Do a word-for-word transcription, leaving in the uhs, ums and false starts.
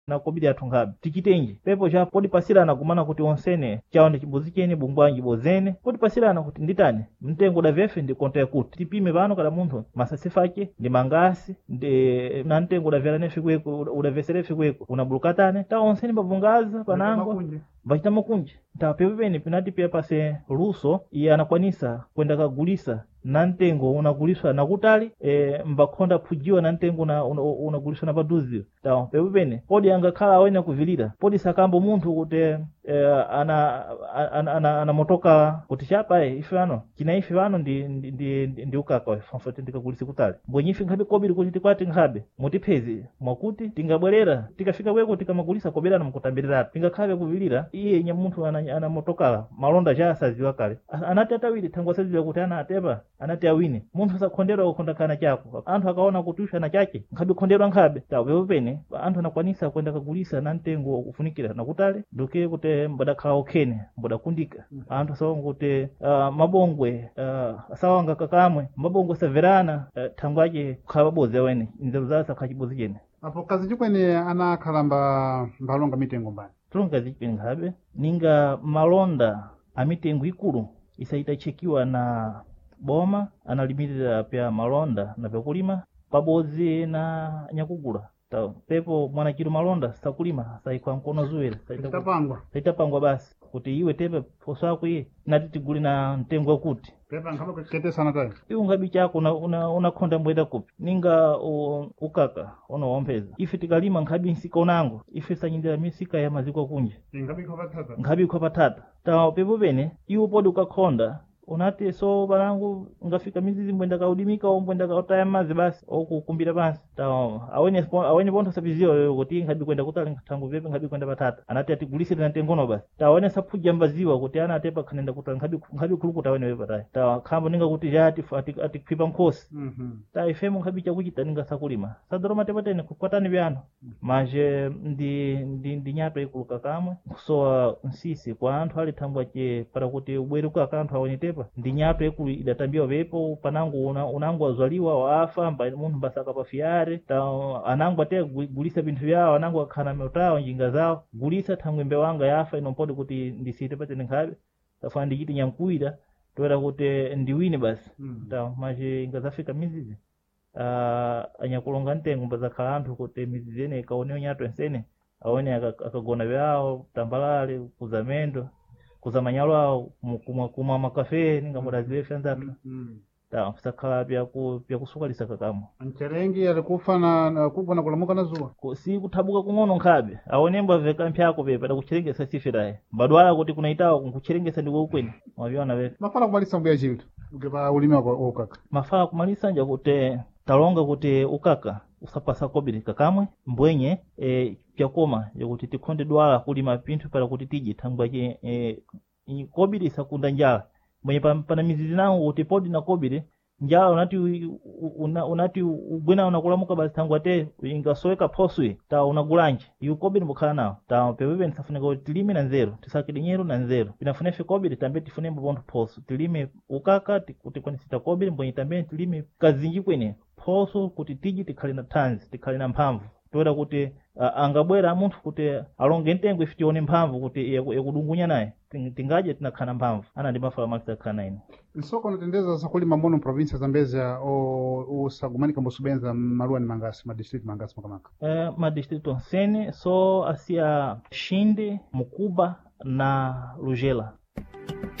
na kobiri athu nkhabe tichitenji pepo cha podi pasirana kumana kuti onsene chaonde chibozi chene bungwanji bozene podi pasirana kuti nditani mtengo da vefe ndi konta yakuti tipime pano kada munthu masasifake ndi mangasi ndi na mtengo da vera nefe kweko udaveserefe kweko unabulukatane ta onsene pavungaza panango vachita makunje ta pepepene pinati pia pase luso iye anakwanisa kwenda kagulisa na mtengo unaguliswa na kutali e, mbakhonda phujiwa na mtengo una, una, unaguliswa na paduzi tawo pepepene podi angakhala awene kuvilira podi sakambo munthu kuti e, ana ana ana, ana motoka kuti chapa e, ife ano china ife ano ndi ndi, ndi, ndi, ndi ukaka fanfa tindikagulise kutali mbonyife nkhabe kobiri kuti tikwati nkhabe mutiphezi mwakuti tingabwerera tikafika kweko tikamagulisa koberana mukutambirira tingakhabe kuvilira iye nya munthu ana, ana motokala malonda cha asaziwa kale anati atawiri thangwa saziwa kuti ana atepa anati awine munthu sakhondera kukhonda kana chako anthu akaona kuti ushana chake nkhabe khonderwa nkhabe tawo pepepene anthu anakwanisa kwenda kagulisa na mtengo kufunikira nakutali ndoke kuti mbadakhala okhene mbadakundika anthu asawanga kuti uh, mabongwe uh, asawanga kakamwe mabongwe saverana uh, thangwache kukhala pabozi awene nzeru zawo sakhala chibozi chene apo kazi chikwene anakhalamba mbalonga mitengo mbani tulonga zichipeni nkhabe ninga malonda a mitengo ikulu isaitachekiwa na boma analimirira pya malonda na pyakulima pabozi na nyakugula tawo pepo mwana chiro malonda sakulima saikwa mkono zuwera saitapangwa saitapangwa basi kuti iwe tepe poso yako iye nati tiguli na mtengo wakuti pepa nkhabe kuketesana tayo iwo ngabi chako unakhonda una, una mbweta kupi ninga u, ukaka unawompeza ife tikalima nkhabi nsika unango ife sanyindira misika ya maziko kunje ngabi khopatata ngabi khopatata tawo pepo pene iwo podi ukakhonda unati so balangu ngafika mizizi mbwenda kaudimika au mbwenda kautaya mazi basi okukumbira pansi tawo awene awene ponto sapiziwa kuti nkhabi kwenda kutali thangu pepe nkhabi kwenda patata anati atigulisire na tengono basi tawo awene saphuja mbaziwa kuti ana atepa khanenda kutali nkhabi nkhabi khulukuta awene pepa tayi tawo khambo ninga kuti jati atikhwipa nkhosi mhm tawo ifemo nkhabi chakuchita ninga sakulima sadoroma tepatene kukwatani byano manje ndi ndi ndi nyato ikuluka kamwe kusowa nsisi kwa anthu ali thangwa che para kuti ubweruka kanthu awene tepa ndi nyato ekulu idatambiwa pepo panango una, unango azwaliwa waafa mba munthu mbasaka pafiyare ta anango ate gulisa binthu byawo anango akhana meutawo njinga zawo gulisa thangwe mbe wanga yafa inompodi kuti ndisite patene nkhabe tafana ndichiti nyankuira toera kuti ndiwine basi mm. ta maje ingazafika mizizi uh, anyakulonga mtengo mbazakhala anthu kuti mizizi ene ikaonewa nyato ensene awone akagona byawo tambalale kuzamendo kuza manyalo awo kuma kuma makafe ninga mudaziwe fyanzatu mm -hmm. ta sakhala pya ku pya kusukalisa kakamo ancherengi alikufa na kubwa na kulamuka na zuwa si kuthabuka kung'ono nkhabe awonemba veka mpyako pepe dakucherengesa sifiraye mbadwala kuti kunaitawo kucherengesa ndiko ukweni mwaviona veka mafala kumalisa mbuya chitu ukipa ulimi wa ukaka mafala kumalisa nja kuti talonga kuti ukaka usapasa kobiri kakamwe mbwenye e, pyakoma yakuti tikhonde dwala kulima pinthu para kuti tiji thangwa che e, kobiri sakunda njala mwenye pana mizizi nangu kuti podi na kobiri njala unati una, unati ubwena unakulamuka basi thangwa te ingasoweka poswe ta unagulanje yu kobiri mbukhala nawo ta pepepe nisafunika kuti tilime na nzeru tisakidi nyeru na nzeru pinafunefe kobiri tambe tifunembo pontho poso tilime ukaka kuti kwanisita kobiri mbwenye tambe tilime kazinji kwene poso kuti tiji tikhali na thanzi tikhali na mphamvu toera kuti uh, angabwera munthu kuti alonge mtengo ife tione mphamvu kuti yakudungunya naye tingaje tinakhana mphamvu ana ndi mafala makisa khana ine nsoko natendeza sakulima mono province za Mbeza o usagumanika mbusubenza maluwa ni mangasi ma district mangasi makamaka eh ma district onsene so asia Shinde Mukuba na Lugela.